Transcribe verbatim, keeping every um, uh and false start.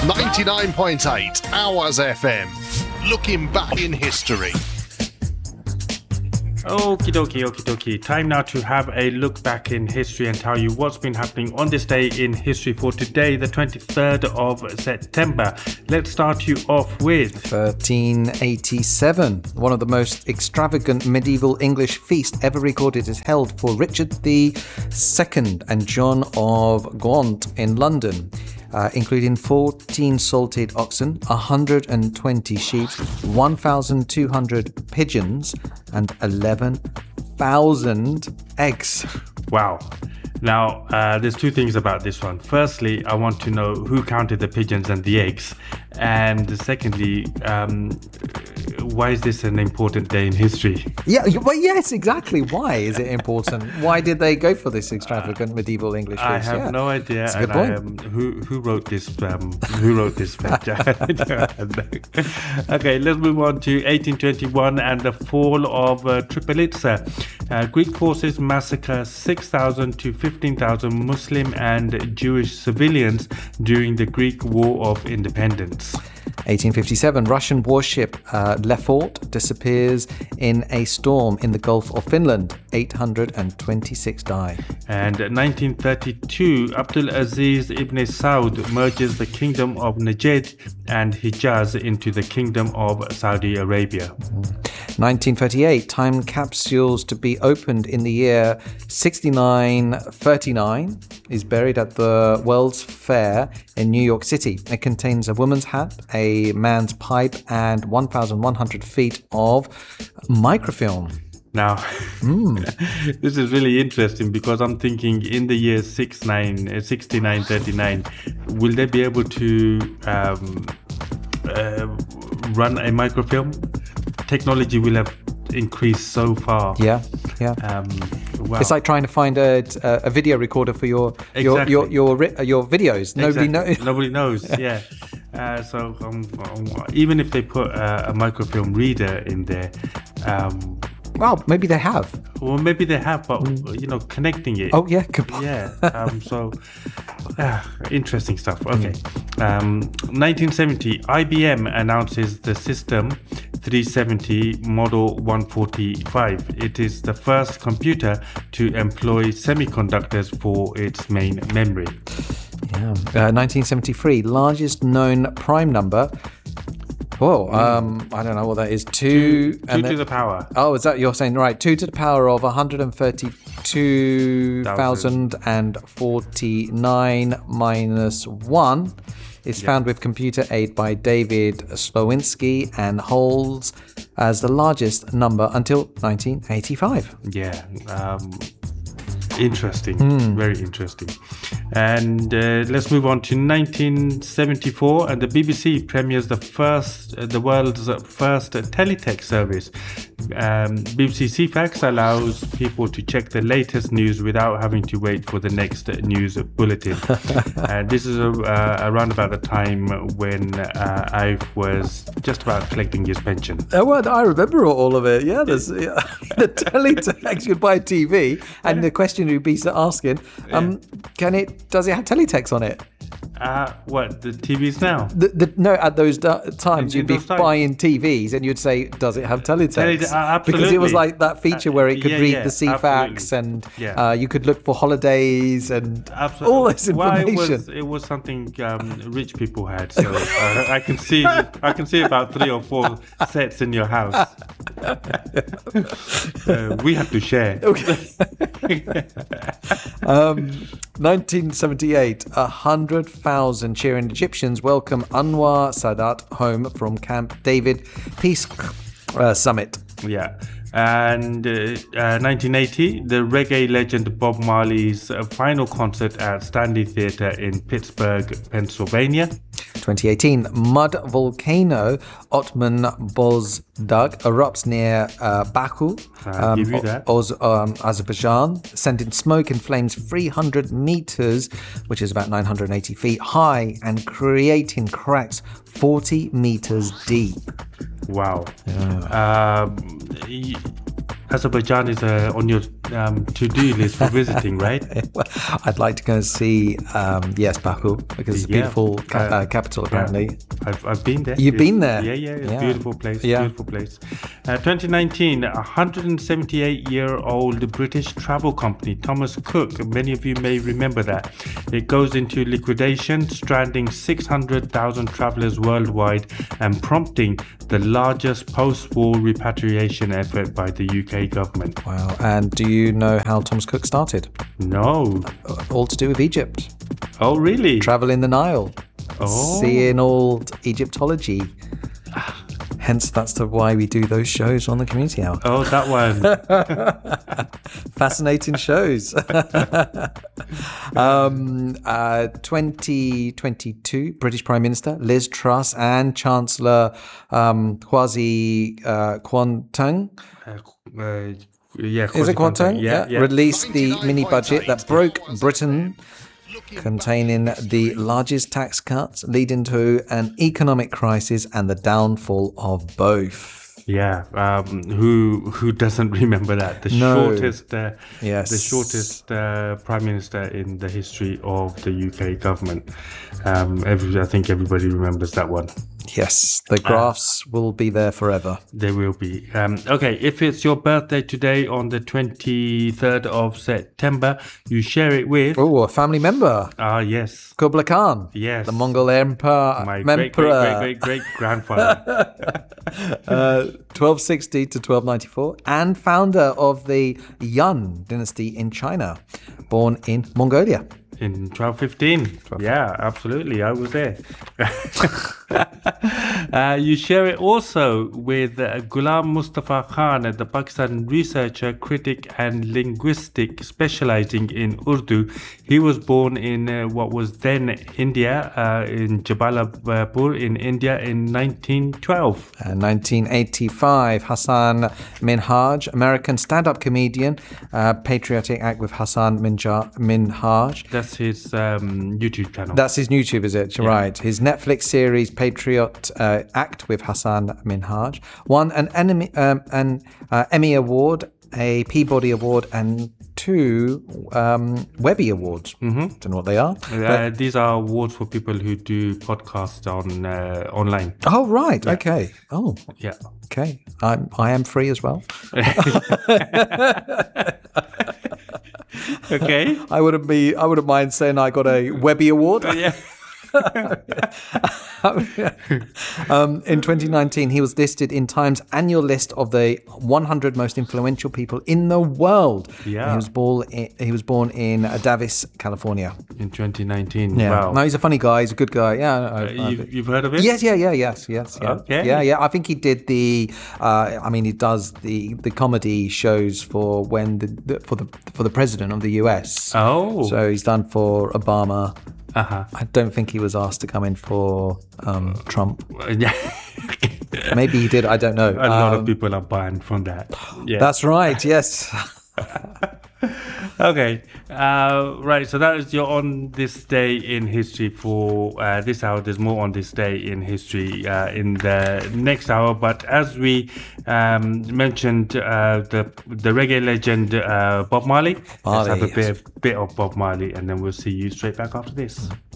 ninety-nine point eight Hours F M. Looking back in history. Okie dokie, okie dokie. Time now to have a look back in history and tell you what's been happening on this day in history for today, the twenty-third of September. Let's start you off with thirteen eighty-seven. One of the most extravagant medieval English feasts ever recorded is held for Richard the Second and John of Gaunt in London. Uh, including fourteen salted oxen, one hundred twenty sheep, one thousand two hundred pigeons, and eleven thousand eggs. Wow. Now, uh, there's two things about this one. Firstly, I want to know who counted the pigeons and the eggs. And secondly, um, why is this an important day in history? Yeah, well, yes, exactly. Why is it important? Why did they go for this extravagant medieval English feast? I have yeah. no idea. That's a good and point. I, um, who who wrote this? Um, who wrote this page? Okay, let's move on to eighteen twenty-one and the fall of uh, Tripolitsa. Uh, Greek forces massacre six thousand to fifteen thousand Muslim and Jewish civilians during the Greek War of Independence. eighteen fifty-seven, Russian warship uh, Lefort disappears in a storm in the Gulf of Finland. eight hundred twenty-six die. And nineteen thirty-two, Abdul Aziz ibn Saud merges the Kingdom of Najd and Hijaz into the Kingdom of Saudi Arabia. nineteen thirty-eight, time capsules to be opened in the year sixty-nine thirty-nine is buried at the World's Fair in New York City. It contains a woman's hat, a man's pipe, and one thousand one hundred feet of microfilm. Now, Mm. this is really interesting because I'm thinking in the year sixty-nine thirty-nine, will they be able to um, uh, run a microfilm? Technology will have increased so far. Yeah, yeah. Um, wow. It's like trying to find a, a video recorder for your your Exactly. your your, your, your videos. Nobody Exactly. knows. Nobody knows. Yeah. Uh, so um, um, even if they put uh, a microfilm reader in there, um, Well, maybe they have. well, maybe they have, but you know, connecting it. Oh yeah, good point. Yeah. Um, so, uh, interesting stuff. Okay. Um, nineteen seventy, I B M announces the System three seventy Model one forty-five. It is the first computer to employ semiconductors for its main memory. Yeah. Uh, nineteen seventy-three, largest known prime number. Whoa, um, I don't know what that is. Two, Two and to then- the power. Oh, is that you're saying right? Two to the power of one hundred thirty-two thousand forty-nine minus one is Yeah. found with computer aid by David Slowinski and holds as the largest number until nineteen eighty-five. Yeah. Um, interesting. Hmm. Very interesting. And uh, let's move on to nineteen seventy-four, and the B B C premieres the first, uh, the world's first teletext service. Um, B B C C FAX allows people to check the latest news without having to wait for the next news bulletin. And this is a, uh, around about the time when uh, I was just about collecting his pension. Oh, well, I remember all of it. Yeah, there's yeah. the teletext. You'd buy a T V, and the question you'd be asking, um, can it? Does it have teletext on it? Uh, what, the T Vs now? The, the, no, at those da- times In- you'd in be those times. buying T Vs, and you'd say, "Does it have teletext?" Tele- uh, Because it was absolutely. like that feature where it could Uh, yeah, read yeah, the C FAX, absolutely. and Yeah. uh, you could look for holidays and Absolutely. all this Well, information. it was, it was something um, rich people had. So uh, I can see, I can see about three or four sets in your house. uh, we have to share. Um, nineteen seventy-eight, a hundred thousand cheering Egyptians welcome Anwar Sadat home from Camp David Peace uh, Summit. Yeah. And uh, uh, nineteen eighty, the reggae legend Bob Marley's uh, final concert at Stanley Theatre in Pittsburgh, Pennsylvania. twenty eighteen, mud volcano Otman Bozdag erupts near uh, Baku, I'll give you that. Oz, um, Azerbaijan, sending smoke and flames three hundred meters, which is about nine hundred eighty feet high, and creating cracks forty meters deep. Wow. Um, y- Azerbaijan is uh, on your um, to-do list for visiting, right? Well, I'd like to go and see, um, yes, Baku, because it's a Yeah. beautiful ca- Uh, uh, capital, apparently. Yeah. I've, I've been there. You've It's- been there? Yeah, yeah. It's Yeah. a beautiful place. Yeah. Beautiful place. Uh, twenty nineteen, a one hundred seventy-eight-year-old British travel company, Thomas Cook. Many of you may remember that. It goes into liquidation, stranding six hundred thousand travelers worldwide and prompting the largest post-war repatriation effort by the U K government. Wow. And do you know how Thomas Cook started? No. All to do with Egypt. Oh, really? Travel in the Nile. Oh. Seeing old Egyptology. Hence, that's the why we do those shows on the Community Hour. Oh, that one. Fascinating shows. um, uh, twenty twenty-two, British Prime Minister Liz Truss and Chancellor um, Kwasi uh, Kwarteng. Uh, uh, yeah, Is it Kwarteng? Yeah, yeah. Released the mini budget that broke Britain, containing the largest tax cuts, leading to an economic crisis and the downfall of both. Yeah, um, who who doesn't remember that? The No. shortest, uh, Yes. the shortest uh, prime minister in the history of the U K government. Um, every, I think everybody remembers that one. Yes, the graphs will be there forever. There will be. Um, okay, if it's your birthday today on the twenty-third of September, you share it with. Oh, a family member, Ah, yes, Kublai Khan. yes. The Mongol emperor. My great, great, great, great, great grandfather. uh, twelve sixty to twelve ninety-four, and founder of the Yun dynasty in China, born in Mongolia. In twelve fifteen. Yeah, absolutely. I was there. uh, you share it also with uh, Ghulam Mustafa Khan, the Pakistan researcher, critic, and linguistic specializing in Urdu. He was born in uh, what was then India, uh, in Jabalpur in India in nineteen twelve. Uh, nineteen eighty-five, Hassan Minhaj, American stand-up comedian, uh, Patriotic Act with Hassan Minja- Minhaj. That's his um, YouTube channel. That's his YouTube, is it? Right. His Netflix series Patriot uh, Act with Hassan Minhaj won an, enemy, um, an uh, Emmy Award, a Peabody Award, and two um, Webby Awards. Mm-hmm. Don't know what they are. uh, these are awards for people who do podcasts on uh, online. Oh, right. Okay. Oh, Yeah. okay. I'm, I am free as well. Okay. I wouldn't be. I wouldn't mind saying I got a Webby Award. Yeah. um, in twenty nineteen, he was listed in Time's annual list of the one hundred most influential people in the world. Yeah. He was born. In, he was born in Davis, California. In twenty nineteen. Yeah. Wow. No, he's a funny guy. He's a good guy. Yeah. I, Uh, I- you've, you've heard of it? Yes, yeah, yeah, yes, yes, yeah. Okay. Yeah, yeah. I think he did the. Uh, I mean, he does the, the comedy shows for when the, the for the for the president of the U S. Oh. So he's done for Obama. Uh-huh. I don't think he was asked to come in for um, Trump. Yeah. Maybe he did. I don't know. A lot Um, of people are banned from that. Yeah. That's right. Yes. Okay. Uh, right. So that is your on this day in history for uh, this hour. There's more on this day in history uh, in the next hour. But as we um, mentioned, uh, the the reggae legend uh, Bob Marley. Marley, Let's have a yes. bit, bit of Bob Marley, and then we'll see you straight back after this.